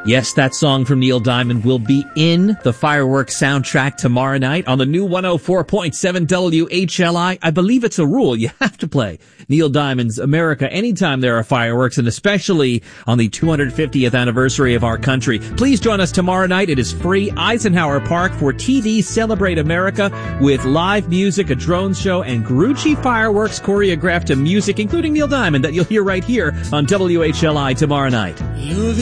Yes, that song from Neil Diamond will be in the fireworks soundtrack tomorrow night on the new 104.7 WHLI. I believe it's a rule. You have to play Neil Diamond's America anytime there are fireworks, and especially on the 250th anniversary of our country. Please join us tomorrow night. It is free. Eisenhower Park for TV Celebrate America with live music, a drone show, and Grucci fireworks choreographed to music, including Neil Diamond, that you'll hear right here on WHLI tomorrow night.